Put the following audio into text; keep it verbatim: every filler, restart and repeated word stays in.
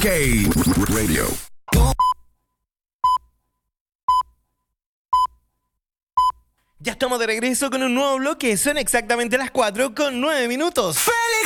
K Radio. Ya estamos de regreso con un nuevo bloque. Son exactamente las cuatro con nueve minutos.